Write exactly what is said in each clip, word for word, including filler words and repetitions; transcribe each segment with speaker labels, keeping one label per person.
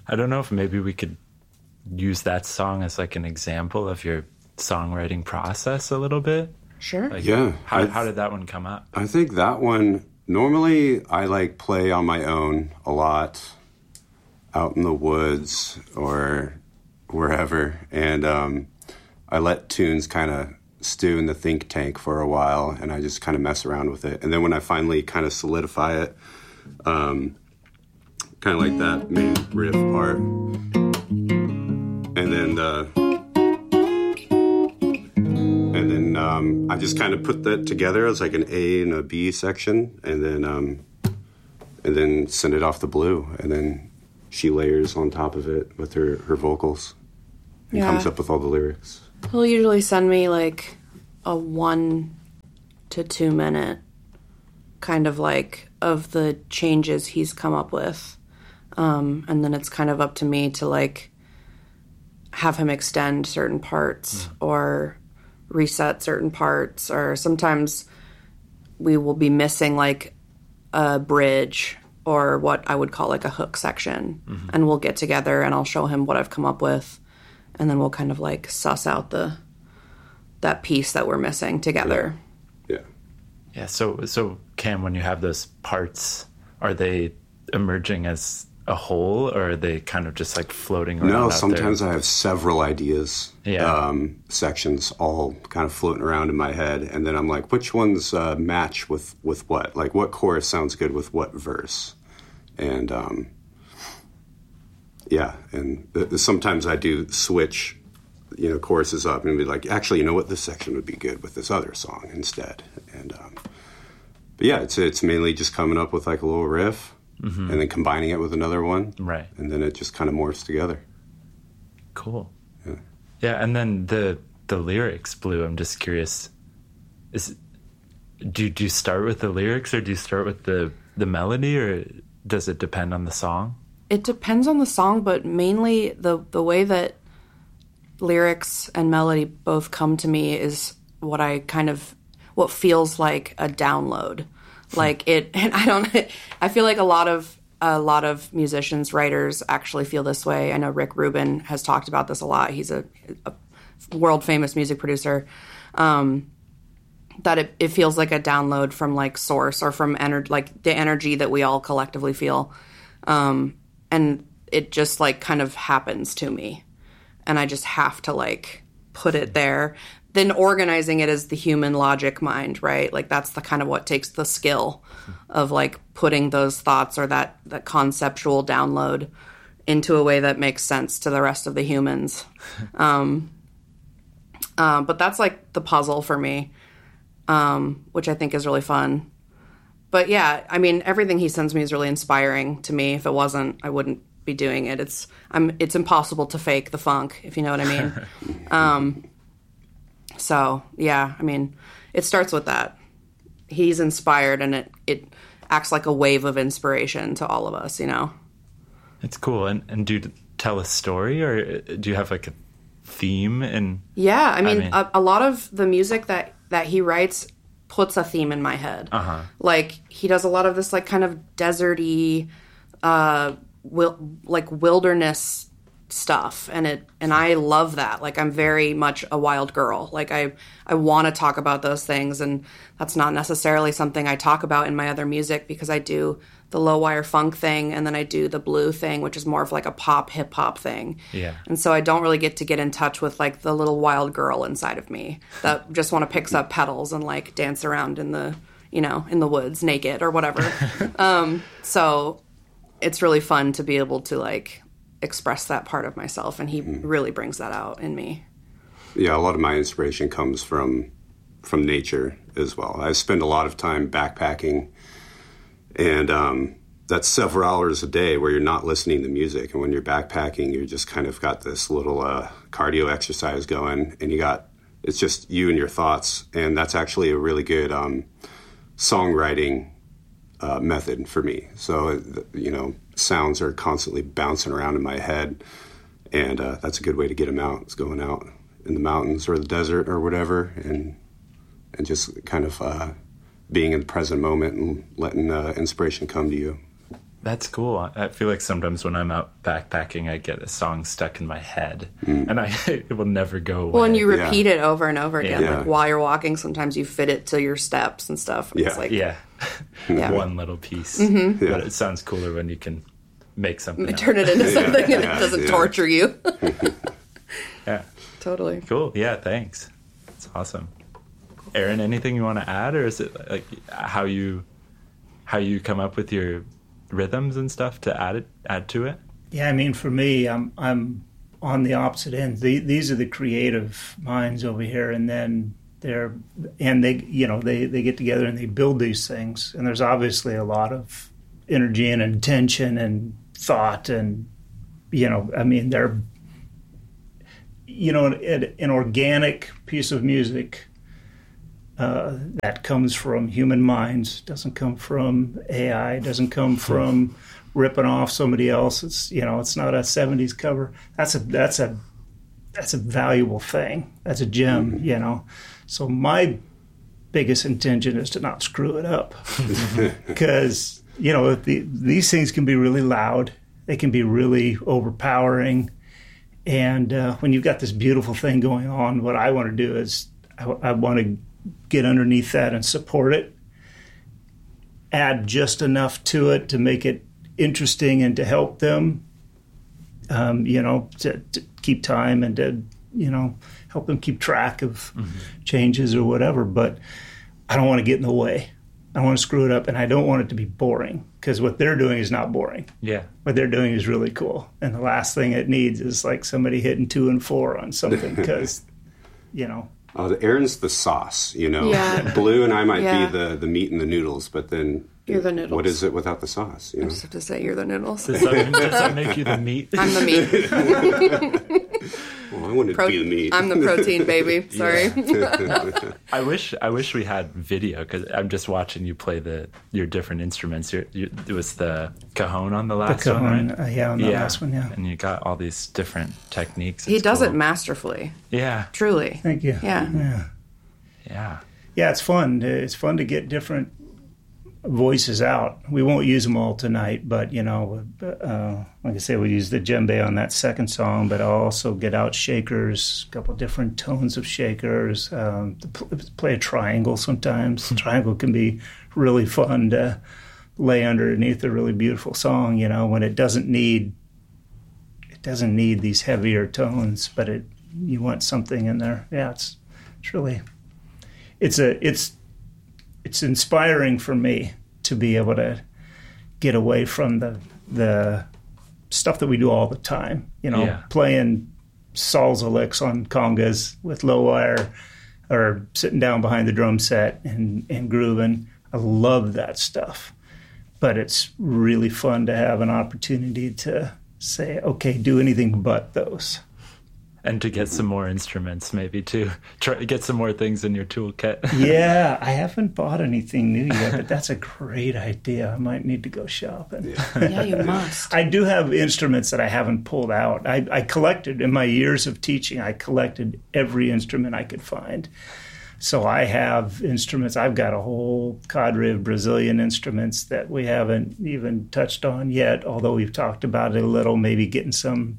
Speaker 1: I don't know if maybe we could use that song as like an example of your songwriting process a little bit.
Speaker 2: Sure.
Speaker 1: Like,
Speaker 3: yeah.
Speaker 1: How,
Speaker 3: I,
Speaker 1: how did that one come up?
Speaker 3: I think that one, normally I like play on my own a lot out in the woods or wherever. And um, I let tunes kind of stew in the think tank for a while, and I just kind of mess around with it. And then when I finally kind of solidify it, um, kind of like that main riff part, and then the, and then um, I just kind of put that together as like an A and a B section, and then um, and then send it off to Blue, and then she layers on top of it with her, her vocals and
Speaker 2: yeah.
Speaker 3: comes up with all the lyrics.
Speaker 2: He'll usually send me like a one to two minute kind of like of the changes he's come up with. Um, and then it's kind of up to me to like have him extend certain parts mm. or reset certain parts, or sometimes we will be missing like a bridge or what I would call like a hook section. Mm-hmm. And we'll get together and I'll show him what I've come up with. And then we'll kind of like suss out the that piece that we're missing together.
Speaker 3: Yeah.
Speaker 1: Yeah. So, so Cam, when you have those parts, are they emerging as a whole, or are they kind of just like floating around?
Speaker 3: No,
Speaker 1: out
Speaker 3: sometimes
Speaker 1: there?
Speaker 3: I have several ideas,
Speaker 1: yeah.
Speaker 3: um, sections all kind of floating around in my head, and then I'm like, which ones uh, match with with what? Like, what chorus sounds good with what verse? And um, yeah, and th- sometimes I do switch, you know, choruses up and be like, actually, you know what, this section would be good with this other song instead. And um, but yeah, it's it's mainly just coming up with like a little riff, mm-hmm. and then combining it with another one,
Speaker 1: right?
Speaker 3: And then it just kind of morphs together.
Speaker 1: Cool.
Speaker 3: Yeah,
Speaker 1: yeah, and then the the lyrics, Blue. I'm just curious, is do do you start with the lyrics, or do you start with the the melody, or does it depend on the song?
Speaker 2: It depends on the song, but mainly the the way that lyrics and melody both come to me is what I kind of, what feels like a download. Like it, and I don't, I feel like a lot of, a lot of musicians, writers actually feel this way. I know Rick Rubin has talked about this a lot. He's a, a world famous music producer. Um, that it, it feels like a download from like source, or from ener- like the energy that we all collectively feel. Um, and it just like kind of happens to me. And I just have to like put it there. Then organizing it as the human logic mind, right? Like that's the kind of what takes the skill of like putting those thoughts or that, that conceptual download into a way that makes sense to the rest of the humans. Um, uh, but that's like the puzzle for me, um, which I think is really fun. But yeah, I mean, everything he sends me is really inspiring to me. If it wasn't, I wouldn't be doing it. It's I'm it's impossible to fake the funk, if you know what I mean. um, so yeah, I mean, it starts with that. He's inspired, and it it acts like a wave of inspiration to all of us, you know.
Speaker 1: It's cool. And and do you tell a story, or do you have like a theme? And
Speaker 2: yeah, I mean, I
Speaker 1: mean
Speaker 2: a, a lot of the music that that he writes puts a theme in my head.
Speaker 1: Uh-huh.
Speaker 2: Like he does a lot of this like kind of deserty, uh, wil- like wilderness stuff, and it and I love that. Like I'm very much a wild girl. Like I I want to talk about those things, and that's not necessarily something I talk about in my other music, because I do the low wire funk thing, and then I do the blue thing, which is more of like a pop hip hop thing.
Speaker 1: Yeah.
Speaker 2: And so I don't really get to get in touch with like the little wild girl inside of me that just want to pick up pedals and like dance around in the, you know, in the woods naked or whatever. um, so it's really fun to be able to like express that part of myself, and he really brings that out in me.
Speaker 3: Yeah, a lot of my inspiration comes from from nature as well. I spend a lot of time backpacking, and um, that's several hours a day where you're not listening to music. And when you're backpacking, you just kind of got this little uh, cardio exercise going, and you got, it's just you and your thoughts. And that's actually a really good um, songwriting uh, method for me. So, you know, sounds are constantly bouncing around in my head, and uh, that's a good way to get them out. It's going out in the mountains or the desert or whatever, and and just kind of uh, being in the present moment and letting uh, inspiration come to you.
Speaker 1: That's cool. I feel like sometimes when I'm out backpacking, I get a song stuck in my head, mm. and I it will never go away.
Speaker 2: Well, and you repeat yeah. it over and over again.
Speaker 1: Yeah.
Speaker 2: Like while you're walking, sometimes you fit it to your steps and stuff.
Speaker 3: Yeah.
Speaker 2: It's like,
Speaker 1: yeah. yeah. One little piece. Mm-hmm. But yeah. it sounds cooler when you can make something
Speaker 2: Turn
Speaker 1: out.
Speaker 2: it into something
Speaker 3: yeah.
Speaker 2: and it doesn't yeah. torture you.
Speaker 1: yeah.
Speaker 2: Totally.
Speaker 1: Cool. Yeah, thanks. That's awesome. Aaron, anything you want to add, or is it like how you how you come up with your rhythms and stuff to add it add to it?
Speaker 4: Yeah, I mean, for me, I'm I'm on the opposite end. The, these are the creative minds over here, and then they're and they you know they, they get together and they build these things. And there's obviously a lot of energy and intention and thought, and you know, I mean, they're you know an, an organic piece of music uh, that comes from human minds. Doesn't come from A I. Doesn't come from ripping off somebody else. It's you know, it's not a seventies cover. That's a that's a that's a valuable thing. That's a gem, mm-hmm. you know. So my biggest intention is to not screw it up, because you know the, these things can be really loud. They can be really overpowering, and uh, when you've got this beautiful thing going on, what I want to do is I, I want to get underneath that and support it. Add just enough to it to make it interesting and to help them, um, you know, to, to keep time and to, you know, help them keep track of mm-hmm. changes or whatever. But I don't want to get in the way. I don't want to screw it up, and I don't want it to be boring, because what they're doing is not boring.
Speaker 1: Yeah.
Speaker 4: What they're doing is really cool. And the last thing it needs is like somebody hitting two and four on something, because, you know.
Speaker 3: Oh, the Aaron's the sauce, you know.
Speaker 2: Yeah.
Speaker 3: Blue and I might
Speaker 2: yeah.
Speaker 3: be the, the meat and the noodles, but then
Speaker 2: you're the noodles.
Speaker 3: What is it without the sauce? You know?
Speaker 2: I just have to say you're the noodles.
Speaker 1: Does that, does that make you the meat?
Speaker 2: I'm the meat.
Speaker 3: Well, I wanted Pro- to be the meat.
Speaker 2: I'm the protein, baby. Sorry.
Speaker 1: Yeah. I wish I wish we had video, because I'm just watching you play the your different instruments. You're, you, it was the cajon on the last
Speaker 4: the cajon,
Speaker 1: one, right?
Speaker 4: Uh, yeah, on the
Speaker 1: yeah.
Speaker 4: last one, yeah.
Speaker 1: And you got all these different techniques.
Speaker 2: He
Speaker 1: it's
Speaker 2: does
Speaker 1: cool.
Speaker 2: it masterfully.
Speaker 1: Yeah.
Speaker 2: Truly.
Speaker 4: Thank you.
Speaker 2: Yeah.
Speaker 4: Yeah.
Speaker 1: Yeah.
Speaker 4: Yeah, it's fun. It's fun to get different voices out. We won't use them all tonight, but, you know, uh, like I say, we use the djembe on that second song, but I'll also get out shakers, a couple different tones of shakers, um, to play a triangle sometimes. Mm-hmm. Triangle can be really fun to lay underneath a really beautiful song, you know, when it doesn't need, it doesn't need these heavier tones, but it, you want something in there. Yeah, it's, it's really, it's a, it's, it's inspiring for me to be able to get away from the the stuff that we do all the time. You know,
Speaker 1: yeah.
Speaker 4: playing salsa licks on congas with low wire, or sitting down behind the drum set and, and grooving. I love that stuff. But it's really fun to have an opportunity to say, okay, do anything but those.
Speaker 1: And to get some more instruments, maybe, too. Try to get some more things in your toolkit.
Speaker 4: Yeah, I haven't bought anything new yet, but that's a great idea. I might need to go shopping.
Speaker 2: Yeah, yeah, you must.
Speaker 4: I do have instruments that I haven't pulled out. I, I collected, in my years of teaching, I collected every instrument I could find. So I have instruments. I've got a whole cadre of Brazilian instruments that we haven't even touched on yet, although we've talked about it a little, maybe getting some...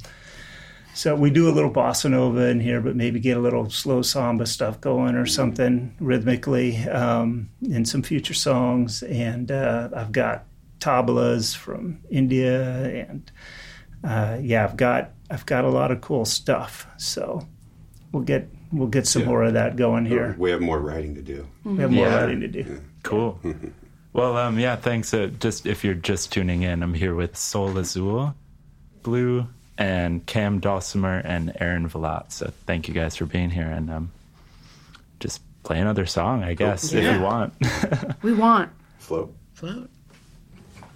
Speaker 4: So we do a little bossa nova in here, but maybe get a little slow samba stuff going or something rhythmically um, in some future songs. And uh, I've got tablas from India, and uh, yeah, I've got I've got a lot of cool stuff. So we'll get we'll get some yeah. more of that going here.
Speaker 3: We have more writing to do.
Speaker 4: Mm-hmm. We have more
Speaker 1: yeah.
Speaker 4: writing to do.
Speaker 3: Yeah.
Speaker 1: Cool. Well, um, yeah, thanks. Uh, just if you're just tuning in, I'm here with Sol Azul, Blue, and Cam Dulcimer and Aaron Villatte. So thank you guys for being here, and um, just play another song, I guess,
Speaker 2: yeah.
Speaker 1: if you want.
Speaker 2: We want.
Speaker 3: Float.
Speaker 2: Float.